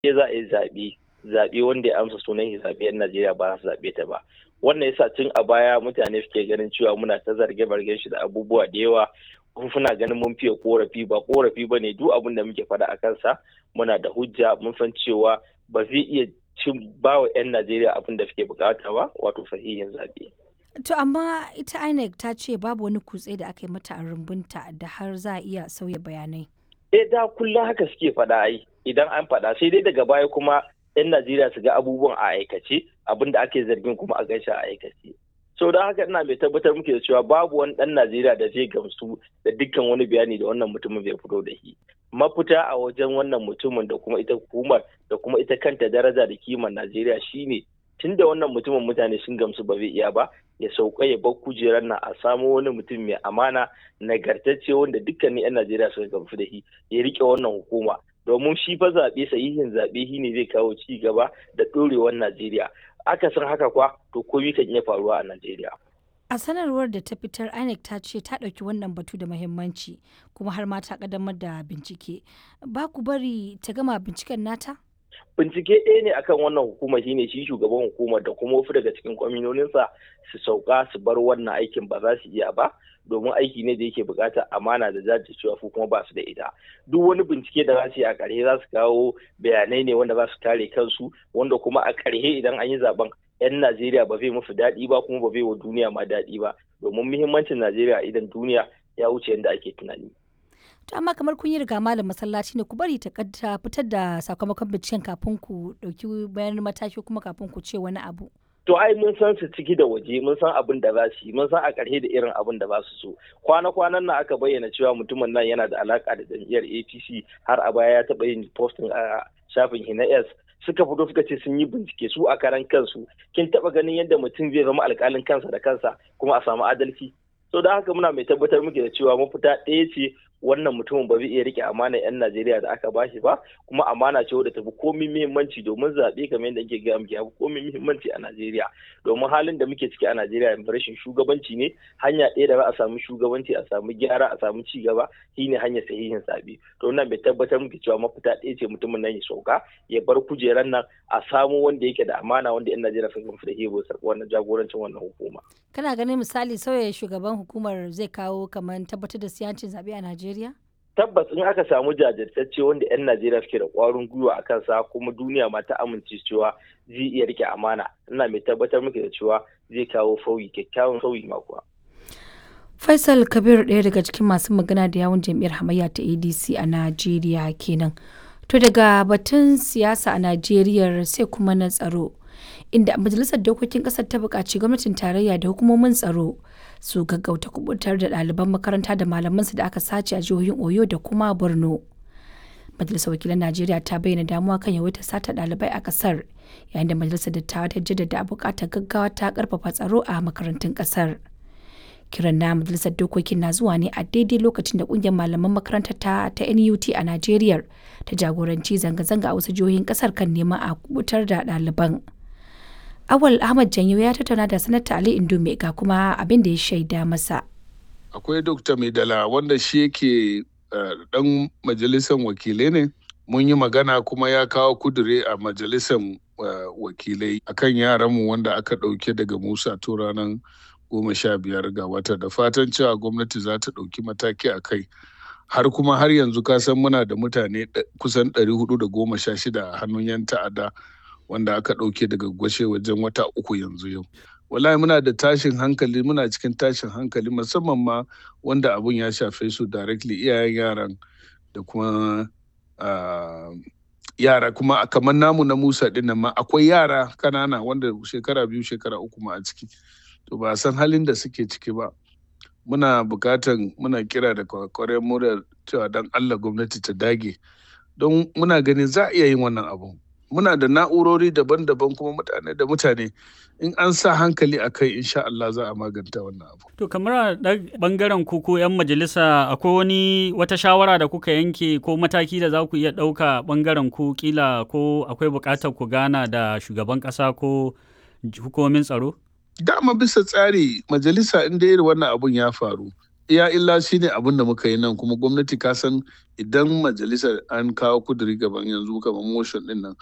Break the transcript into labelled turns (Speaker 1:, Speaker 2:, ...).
Speaker 1: sai za a yi zaɓe wanda ya amsa sunan shi zaɓe 'yan Najeriya ba su zaɓe ta ba. Wannan yasa tun a baya mutane suke ganin cewa muna ta zarge shi da abubuwa da yawa, kuna ganin mun fiye korafi ba ne, duk abin da muke faɗa a kansa muna da hujja, mun san cewa ba zai iya ba wa 'yan Najeriya abin da suke bukata ba, wato sahihin zaɓe.
Speaker 2: To amma ita INEC ta ce babu wani kutse da aka yi mata a rumbunta da har za a iya sauya bayanai.
Speaker 1: Da kullum haka suke faɗa idan an faɗa, sai dai daga baya kuma 'yan Najeriya su ga abubuwan a aikace, abin da ake zargin kuma a gaishe a aikace. So don haka ina mai tabbatar muke da cewa babu wani ɗan Najeriya da zai gamsu da dukkan wani bayani da wannan mutumin bai fito da shi. Mafita a wajen wannan mutumin da kuma ita hukumar da kuma ita kanta daraja da kimar Najeriya shine tun da wannan mutumin mutane sun gamsu ba zai iya ba, ya sauka ya bar kujerar nan, a samo wani mutum mai amana nagartacce wanda dukkanin 'yan Najeriya suka gamsu da shi ya rike wannan hukuma. Domin shi fa zaɓe, sahihin zaɓe shi ne zai kawo ci gaba da ɗorewar Najeriya. Akasin haka kwa to komai kan iya faruwa a Najeriya.
Speaker 2: A sanarwar da ta fitar, INEC ta ce ta ɗauki wannan batu da muhimmanci kuma har ma ta ƙaddamar da bincike. Ba ku bari ta gama binciken nata?
Speaker 1: Bincike ɗaya ne akan wannan hukuma, shine shi shugaban hukumar da kuma wasu daga cikin kwaminoninsa su sauka su bar wannan aikin, ba za su iya ba, domin aiki ne da yake buƙatar amana da jajircewa ko kuma ba su da ita. Duk wani bincike da za su yi a ƙarshe za su kawo bayanai ne wanda za su kare kansu, wanda kuma a ƙarshe idan an yi zaben 'yan Najeriya ba zai musu daɗi ba, kuma ba zai wa duniya ma daɗi ba, domin muhimmancin Najeriya idan duniya ya wuce yadda ake tunani.
Speaker 2: To amma kamar kun yi riga malam masallaci ne, ku bari ta fitar da sakamakon binciken kafin ku ɗauki bayan mataki, kuma kafin ku ce wani abu.
Speaker 1: To mun san su ciki da waje, mun san abin da za su yi, mun san a ƙarshe da irin abin da za su so. Kwana-kwanan nan aka bayyana cewa mutumin nan yana da alaƙa da jam'iyyar APC, har a baya ya taɓa yin posting a shafin Hina suka fito suka ce sun yi bincike su a karan kansu. Kin taɓa ganin yadda mutum zai zama alƙalin kansa da kansa kuma a samu adalci? So da haka muna mai tabbatar muke da cewa mafita ɗaya ce, wannan mutumin ba zai iya rike amana 'yan Najeriya da aka bashi ba, kuma amana ce wadda tafi komai muhimmanci, domin zaɓe kamar yadda ake gaya muke yafi komai muhimmanci a Najeriya. Domin halin da muke ciki a Najeriya yanzu rashin shugabanci ne, hanya ɗaya da za a samu shugabanci, a samu gyara, a samu ci gaba, shine hanyar sahihin zaɓe. To wannan bai tabbatar muke cewa mafita ɗaya ce mutumin nan ya sauka ya bar kujerar nan, a samu wanda yake da amana, wanda 'yan Najeriya sun gamsu da hebo wannan jagorancin wannan hukuma.
Speaker 2: Kana ganin misali sauya shugaban hukumar zai kawo kamar tabbatar da siyancin zaɓe a Najeriya?
Speaker 1: Tabbas in aka samu jajirtacce wanda 'yan Najeriya suke da ƙwarin gwiwa a kansa, kuma duniya ma ta amince cewa zai iya rike amana, ina mai tabbatar muke da cewa zai kawo kyakkyawan sauyi ma kuwa.
Speaker 2: Faisal Kabir, ɗaya daga cikin masu magana da yawun jam'iyyar hamayya ta ADC a Najeriya kenan. To daga batun siyasa a Najeriya sai kuma na tsaro, inda majalisar dokokin ƙasar ta buƙaci gwamnatin tarayya da hukumomin tsaro su gaggauta kubutar da ɗaliban makaranta da malamansu da aka sace a jihohin Oyo da kuma Borno. Majalisar wakilan Najeriya ta bayyana damuwa kan yawaitar sata ɗalibai a ƙasar, yayin da majalisar dattawa ta jaddada buƙatar gaggawa ta ƙarfafa tsaro a makarantun ƙasar. Kiran na majalisar dokokin na zuwa ne a daidai lokacin da ƙungiyar malaman makarantar ta NUT a Najeriya ta jagoranci zanga-zanga a wasu jihohin ƙasar kan neman a kubutar da ɗaliban. Awal Ahmad Janyo ya tattauna da Sanata Ali Indume ga kuma abin da ya shaida masa.
Speaker 3: Akwai Dr. Maidala wanda shi yake dan majalisar wakilai ne. Mun yi magana kuma ya kawo kudure a majalisar wakilai akan yaranmu wanda aka ɗauke daga Musa to ranar 15 ga wata, da fatan cewa gwamnati za ta ɗauki mataki a kai. Har yanzu ka san muna da mutane kusan 416 a hannun 'yan ta'adda wanda aka ɗauke daga gwashe wajen wata 3 yanzu yau. Wallahi muna cikin tashin hankali, musamman ma wanda abun ya shafe su directly, iyayen yaran da kuma yara kuma kamar namu na Musa ɗin nan ma akwai yara kanana wanda shekara 2 shekara 3 ma a ciki. To ba san halin da suke ciki ba. Muna kira da kwakwaren mu da cewa dan Allah gwamnati ta dage, don muna ganin za a iya yin wannan abu. Muna da na'urori daban-daban kuma mutane in an sa hankali a kai, insha Allah za a maganta wannan abu.
Speaker 4: To kamar a bangaren ku 'yan majalisa, akwai wata shawara da kuka yanke ko mataki da za ku iya ɗauka bangaren ku, kila ko akwai buƙatar ku gana da shugaban ƙasa ko hukumomin tsaro?
Speaker 3: Dama bisa tsari majalisa inda irin wannan abun ya faru, iya illa shine abin da muka yi nan, kuma gwamnati ka san idan majalisar an kawo kuduri gaban yanzu kamar motion din nan